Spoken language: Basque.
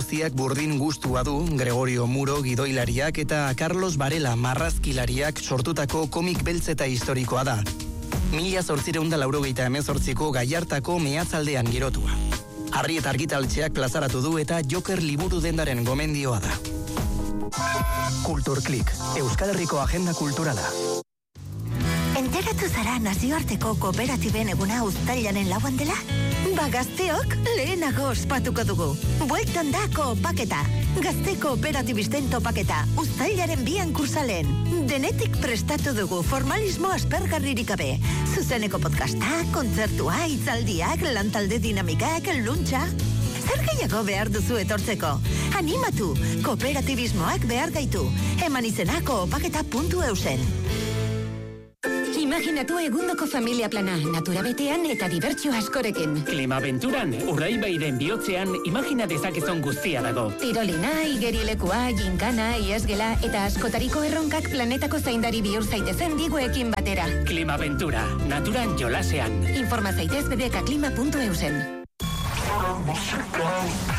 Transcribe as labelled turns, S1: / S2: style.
S1: irabaziak burdin gustua du Gregorio Muro gidoilariak eta Carlos Varela marrazkilariak sortutako komik beltz eta historikoa da. 1888ko Gallartako meatzaldean girotua. Harri eta argitaltzeak plazaratu du eta Joker liburu dendaren gomendioa da. Kulturklik, Euskal Herriko agenda kulturala.
S2: Enteratu zara nazioarteko kooperatiben eguna uztailaren lauan dela? Gazteok lehenago ospatuko dugu. Bueltan da koopaketa. Gazte kooperatibisten topaketa. Uztailaren 2 kursalen. Denetik prestatu dugu formalismo aspergarririk gabe. Zuzeneko podcasta, kontzertua, hitzaldiak, lantalde dinamikak, luntxa. Zer gehiago behar duzu etortzeko? Animatu, kooperatibismoak behar gaitu. Eman izena koopaketa.eusen.
S3: Imaginatu egundoko familia plana, natura betean eta dibertsio askorekin.
S4: Klimabenturan, Urdaibairen bihotzean, imagina dezakezon guztia dago.
S3: Tirolina, igerilekua, ginkana, iesgela eta askotariko erronkak planetako zaindari bihur zaitezen diguekin batera.
S4: Klimabentura, naturan jolasean.
S3: Informa zaitez bdkklima.eusen.